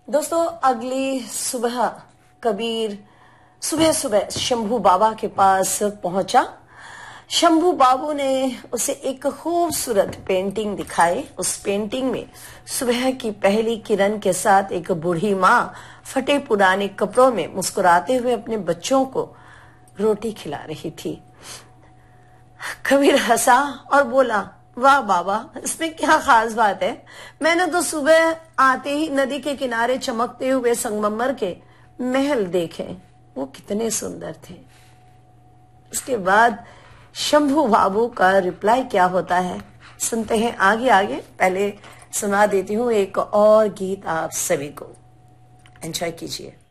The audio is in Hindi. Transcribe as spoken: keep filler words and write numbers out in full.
दोस्तों, अगली सुबह कबीर सुबह सुबह शंभू बाबा के पास पहुंचा। शंभू बाबू ने उसे एक खूबसूरत पेंटिंग दिखाई। उस पेंटिंग में सुबह की पहली किरण के साथ एक बूढ़ी माँ फटे पुराने कपड़ों में मुस्कुराते हुए अपने बच्चों को रोटी खिला रही थी। कबीर हंसा और बोला, वाह बाबा, इसमें क्या खास बात है? मैंने तो सुबह आते ही नदी के किनारे चमकते हुए संगमरमर के महल देखे, वो कितने सुंदर थे। उसके बाद शंभू बाबू का रिप्लाई क्या होता है सुनते हैं आगे आगे। पहले सुना देती हूँ एक और गीत आप सभी को, एंजॉय कीजिए।